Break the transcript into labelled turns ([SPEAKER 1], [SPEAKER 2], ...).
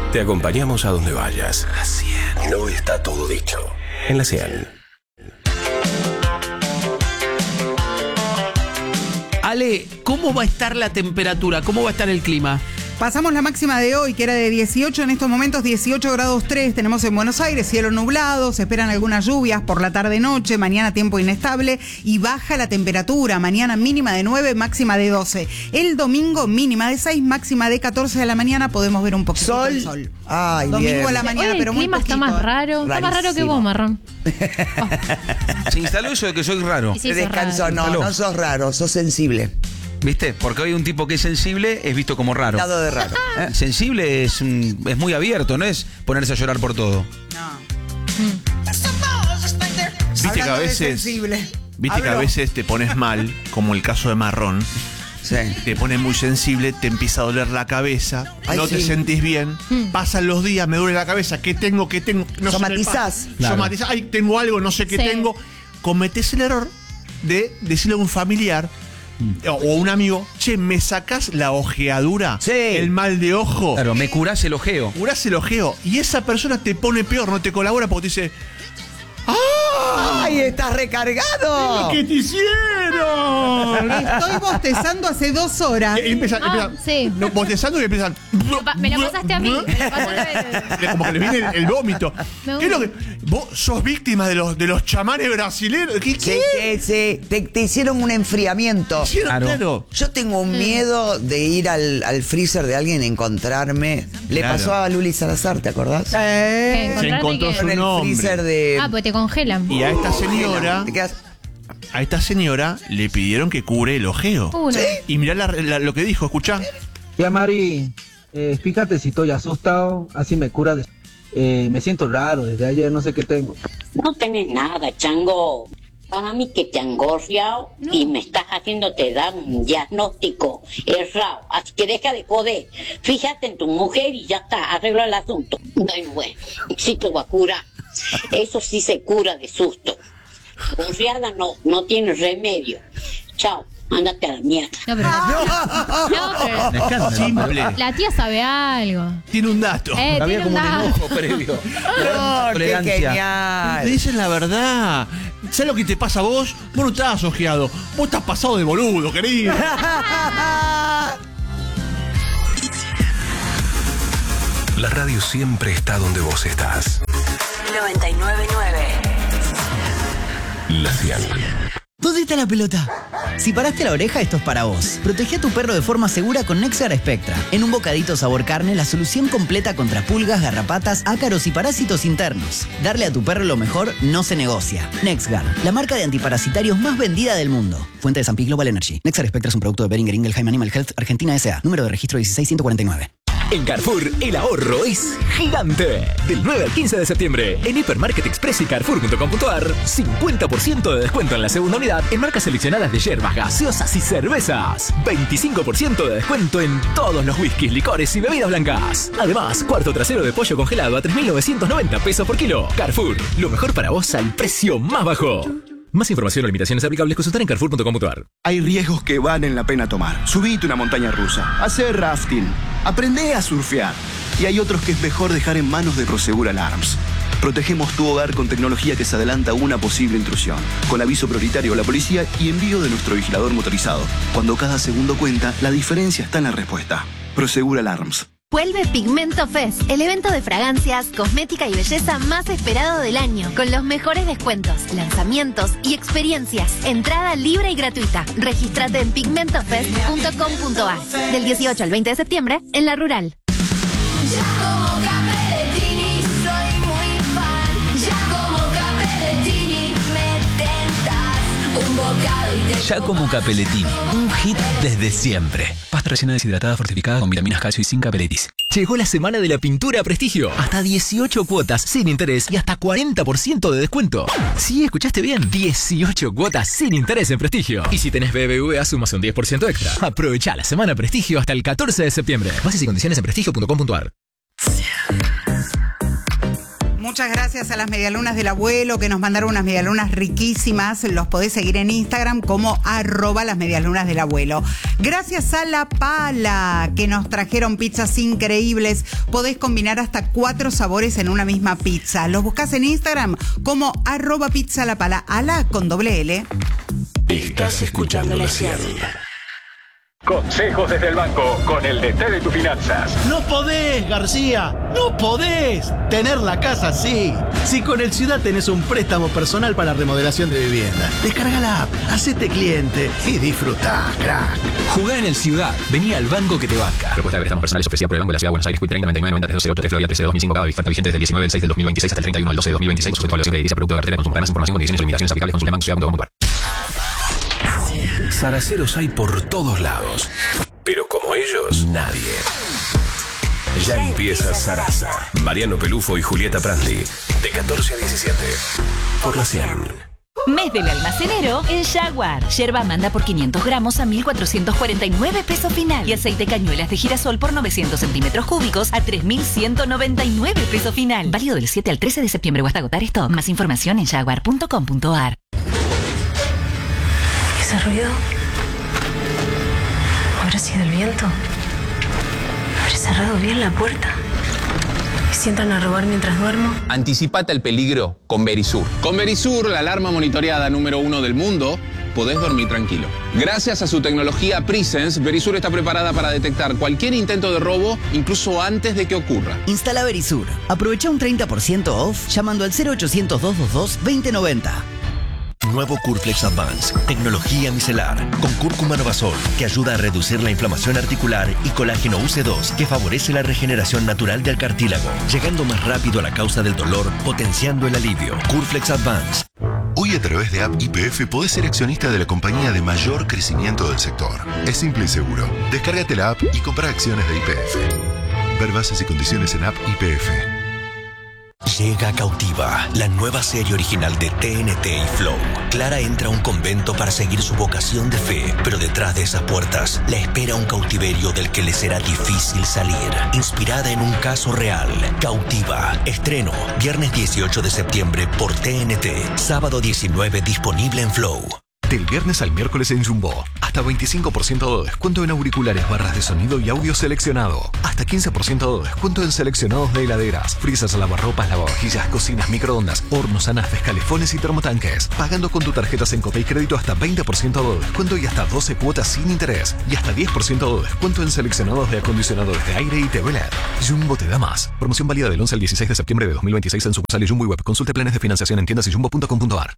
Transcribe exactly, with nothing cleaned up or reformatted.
[SPEAKER 1] Te acompañamos a donde vayas. La cien. No está todo dicho. En la cien.
[SPEAKER 2] Ale, ¿cómo va a estar la temperatura? ¿Cómo va a estar el clima?
[SPEAKER 3] Pasamos la máxima de hoy, que era de dieciocho, en estos momentos dieciocho grados tres, tenemos en Buenos Aires, cielo nublado, se esperan algunas lluvias por la tarde-noche, mañana tiempo inestable y baja la temperatura, mañana mínima de nueve, máxima de doce. El domingo mínima de seis, máxima de catorce de la mañana, podemos ver un poquito
[SPEAKER 4] ¿Sol?
[SPEAKER 3] el sol.
[SPEAKER 4] Ay,
[SPEAKER 3] domingo
[SPEAKER 4] bien.
[SPEAKER 3] a la mañana,
[SPEAKER 5] Hoy
[SPEAKER 3] pero
[SPEAKER 5] el
[SPEAKER 3] muy
[SPEAKER 5] clima
[SPEAKER 3] poquito.
[SPEAKER 5] está más raro,
[SPEAKER 4] Rarísimo.
[SPEAKER 5] está más raro que vos, Marrón.
[SPEAKER 6] Se instaló eso de que soy raro.
[SPEAKER 5] Y sí,
[SPEAKER 4] Te
[SPEAKER 5] sos
[SPEAKER 4] descansó,
[SPEAKER 5] raro.
[SPEAKER 4] no,
[SPEAKER 6] Aló.
[SPEAKER 4] no sos raro, sos sensible.
[SPEAKER 6] ¿Viste? Porque hoy un tipo que es sensible es visto como raro.
[SPEAKER 4] Lado de raro.
[SPEAKER 6] ¿Eh? Sensible es, un- es muy abierto, no es ponerse a llorar por todo.
[SPEAKER 3] No.
[SPEAKER 7] Viste que a
[SPEAKER 3] Hablando de
[SPEAKER 7] veces,
[SPEAKER 3] sensible.
[SPEAKER 7] viste que a
[SPEAKER 3] Hablo.
[SPEAKER 7] veces te pones mal, como el caso de Marrón,
[SPEAKER 4] Sí.
[SPEAKER 7] te pones muy sensible, te empieza a doler la cabeza,
[SPEAKER 4] Ay,
[SPEAKER 7] no te
[SPEAKER 4] sí.
[SPEAKER 7] sentís bien, pasan los días, me duele la cabeza, ¿qué tengo? ¿Qué tengo? No se me
[SPEAKER 4] Somatizás.
[SPEAKER 7] pasa.
[SPEAKER 2] Claro.
[SPEAKER 7] Somatizás, ay, tengo algo, no sé qué
[SPEAKER 5] Sí.
[SPEAKER 7] tengo. Cometés el error de decirle a un familiar o un amigo, che, ¿me sacás la ojeadura?
[SPEAKER 4] Sí.
[SPEAKER 7] El mal de ojo.
[SPEAKER 6] Claro, me curás el ojeo.
[SPEAKER 7] Curás el ojeo y esa persona te pone peor, no te colabora porque te dice, ¡ah!
[SPEAKER 4] ¡Ay, estás recargado!
[SPEAKER 7] ¿Qué te hicieron?
[SPEAKER 3] Estoy bostezando hace dos horas.
[SPEAKER 7] Y empiezan,
[SPEAKER 5] Ah,
[SPEAKER 7] empiezan
[SPEAKER 5] sí.
[SPEAKER 7] no, bostezando y empiezan.
[SPEAKER 5] Pa- Me la pasaste a mí. Me la pasaste a mí.
[SPEAKER 7] Como que le viene el, el vómito.
[SPEAKER 5] Me
[SPEAKER 7] ¿Qué es lo que.? Vos sos víctima de los, de los chamanes brasileños. ¿Qué?
[SPEAKER 4] Sí,
[SPEAKER 7] ¿Qué?
[SPEAKER 4] sí, sí. Te, te hicieron un enfriamiento.
[SPEAKER 7] Hicieron,
[SPEAKER 6] Claro.
[SPEAKER 7] claro.
[SPEAKER 4] Yo tengo un miedo de ir al, al freezer de alguien y encontrarme. Le
[SPEAKER 7] Claro.
[SPEAKER 4] pasó a Luli Salazar, ¿te acordás?
[SPEAKER 3] Eh,
[SPEAKER 7] Se encontró
[SPEAKER 5] que-
[SPEAKER 7] su
[SPEAKER 4] Con el
[SPEAKER 7] nombre.
[SPEAKER 4] freezer de.
[SPEAKER 5] Ah, pues te congelan.
[SPEAKER 7] Y a esta señora.
[SPEAKER 4] Te quedas-
[SPEAKER 7] A esta señora le pidieron que cure el ojeo.
[SPEAKER 5] Uno.
[SPEAKER 7] Y mirá la- la- lo que dijo, escuchá.
[SPEAKER 8] Ya Mari, eh, fíjate si estoy asustado, así me cura. de- eh, me siento raro desde ayer, no sé qué tengo.
[SPEAKER 9] No tenés nada, chango. Para mí que te han gorriado y me estás haciendo te dar un diagnóstico errado. Así que deja de joder. Fíjate en tu mujer y ya está, arregla el asunto. Bueno, bueno, sí te va a curar. Eso sí se cura de susto. Gorriada no, no tiene remedio. Chao, ándate a la mierda.
[SPEAKER 5] No, pero, no, pero
[SPEAKER 6] Me encanta.
[SPEAKER 7] Simple.
[SPEAKER 5] la tía sabe algo.
[SPEAKER 7] Tiene un dato.
[SPEAKER 5] Eh,
[SPEAKER 6] Había
[SPEAKER 5] tiene
[SPEAKER 6] como
[SPEAKER 5] un
[SPEAKER 6] un
[SPEAKER 5] dato.
[SPEAKER 6] enojo previo.
[SPEAKER 4] No, qué
[SPEAKER 6] Tolerancia.
[SPEAKER 7] Te
[SPEAKER 4] genial.
[SPEAKER 7] dicen la verdad. ¿Sabes lo que te pasa a vos? Vos no estás ojeado. Vos estás pasado de boludo, querido.
[SPEAKER 1] La radio siempre está donde vos estás.
[SPEAKER 10] noventa y nueve punto nueve.
[SPEAKER 1] La cien.
[SPEAKER 11] ¿Dónde está la pelota? Si paraste la oreja, esto es para vos. Protege a tu perro de forma segura con Nexgar Spectra. En un bocadito sabor carne, la solución completa contra pulgas, garrapatas, ácaros y parásitos internos. Darle a tu perro lo mejor no se negocia. Nexgar, la marca de antiparasitarios más vendida del mundo. Fuente de San Pi Global Energy. Nexgar Spectra es un producto de Boehringer Ingelheim Animal Health, Argentina S A. Número de registro dieciséis ciento cuarenta y nueve.
[SPEAKER 12] En Carrefour, el ahorro es gigante. Del nueve al quince de septiembre, en Hipermarket Express y Carrefour punto com punto ar, cincuenta por ciento de descuento en la segunda unidad en marcas seleccionadas de yerbas, gaseosas y cervezas. veinticinco por ciento de descuento en todos los whiskies, licores y bebidas blancas. Además, cuarto trasero de pollo congelado a tres mil novecientos noventa pesos por kilo. Carrefour, lo mejor para vos al precio más bajo. Más información o limitaciones aplicables consultar en Carrefour punto com punto ar.
[SPEAKER 13] Hay riesgos que valen la pena tomar. Subite una montaña rusa, hacer rafting, aprende a surfear. Y hay otros que es mejor dejar en manos de Prosegur Alarms. Protegemos tu hogar con tecnología que se adelanta a una posible intrusión, con aviso prioritario a la policía y envío de nuestro vigilador motorizado. Cuando cada segundo cuenta, la diferencia está en la respuesta. Prosegur Alarms.
[SPEAKER 14] Vuelve Pigmento Fest, el evento de fragancias, cosmética y belleza más esperado del año, con los mejores descuentos, lanzamientos y experiencias. Entrada libre y gratuita. Regístrate en pigmento fest punto com punto ar. Del dieciocho al veinte de septiembre, en La Rural.
[SPEAKER 12] Giacomo Capellettini, un hit desde siempre. Pasta rellena deshidratada fortificada con vitaminas calcio y zinc Capelletis. Llegó la semana de la pintura a Prestigio. Hasta dieciocho cuotas sin interés y hasta cuarenta por ciento de descuento. Sí, escuchaste bien. dieciocho cuotas sin interés en Prestigio. Y si tenés B B V A, sumas un diez por ciento extra. Aprovecha la semana Prestigio hasta el catorce de septiembre. Bases y condiciones en prestigio punto com punto ar.
[SPEAKER 3] Muchas gracias a las medialunas del abuelo que nos mandaron unas medialunas riquísimas. Los podés seguir en Instagram como arroba las medialunas del abuelo. Gracias a La Pala que nos trajeron pizzas increíbles. Podés combinar hasta cuatro sabores en una misma pizza. Los buscás en Instagram como arroba pizza La Pala. Ala con doble L.
[SPEAKER 1] Estás escuchando La cien.
[SPEAKER 12] Consejos desde el banco con el D T de tus finanzas.
[SPEAKER 15] No podés, García, no podés tener la casa así. Si con el Ciudad tenés un préstamo personal para remodelación de vivienda, descarga la app, hacete cliente y disfrutá, crack.
[SPEAKER 12] Jugá en el Ciudad, vení al banco que te banca. Propuesta de préstamos personales ofrecida por el Banco de la Ciudad de Buenos Aires, Q treinta, noventa y nueve, noventa, trece, cero ocho, Florida, trece, dos mil cinco, cada oferta vigente desde el diecinueve del seis del dos mil veintiséis hasta el treinta y uno del doce del dos mil veintiséis, sujeto a evaluación de edilicia, producto de cartera de consumo. Más información, condiciones y limitaciones aplicables, consulta banco ciudad punto com punto a r.
[SPEAKER 1] Zaraceros hay por todos lados, pero como ellos, nadie. Ya empieza Zaraza. Mariano Pelufo y Julieta Prandi, de catorce a diecisiete, por la cien.
[SPEAKER 16] Mes del almacenero en Jaguar. Yerba manda por quinientos gramos a mil cuatrocientos cuarenta y nueve pesos final. Y aceite cañuelas de girasol por novecientos centímetros cúbicos a tres mil ciento noventa y nueve pesos final. Válido del siete al trece de septiembre o hasta agotar stock. Más información en jaguar punto com punto a r.
[SPEAKER 17] ¿Ese ruido? ¿Habrá sido el viento? ¿Habré cerrado bien la puerta? ¿Y si entran a robar mientras duermo?
[SPEAKER 18] Anticipate al peligro con Verisur. Con Verisur, la alarma monitoreada número uno del mundo, podés dormir tranquilo. Gracias a su tecnología Presence, Verisur está preparada para detectar cualquier intento de robo, incluso antes de que ocurra.
[SPEAKER 11] Instala Verisur. Aprovecha un treinta por ciento off llamando al cero ochocientos, doscientos veintidós, veinte noventa.
[SPEAKER 19] Nuevo Curflex Advance, tecnología micelar, con cúrcuma novasol, que ayuda a reducir la inflamación articular, y colágeno U C dos, que favorece la regeneración natural del cartílago, llegando más rápido a la causa del dolor, potenciando el alivio. Curflex Advance.
[SPEAKER 20] Hoy a través de App Y P F podés ser accionista de la compañía de mayor crecimiento del sector. Es simple y seguro. Descárgate la app y compra acciones de Y P F. Ver bases y condiciones en App Y P F.
[SPEAKER 19] Llega Cautiva, la nueva serie original de T N T y Flow. Clara entra a un convento para seguir su vocación de fe, pero detrás de esas puertas la espera un cautiverio del que le será difícil salir. Inspirada en un caso real, Cautiva. Estreno, viernes dieciocho de septiembre por T N T. Sábado diecinueve disponible en Flow.
[SPEAKER 21] Del viernes al miércoles en Jumbo. Hasta veinticinco por ciento de descuento en auriculares, barras de sonido y audio seleccionado. Hasta quince por ciento de descuento en seleccionados de heladeras, freezers, lavarropas, lavavajillas, cocinas, microondas, hornos, anafes, calefones y termotanques. Pagando con tu tarjeta Sencopay Crédito hasta veinte por ciento de descuento y hasta doce cuotas sin interés. Y hasta diez por ciento de descuento en seleccionados de acondicionadores de aire y T V L E D. Jumbo te da más. Promoción válida del once al dieciséis de septiembre de dos mil veintiséis en sucursales Jumbo y web. Consulte planes de financiación en tiendas y jumbo punto com punto a r.